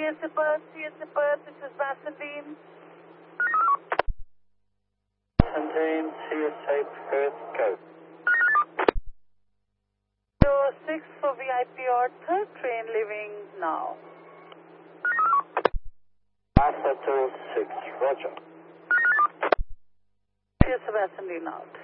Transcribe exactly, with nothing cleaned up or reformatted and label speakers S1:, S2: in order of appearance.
S1: C S A Perth, C S A Perth, this is Vaseline.
S2: Vaseline, C S A Perth, go.
S1: zero six for V I P Arthur, train leaving now.
S2: Alpha two six, roger.
S1: C S A Vaseline out.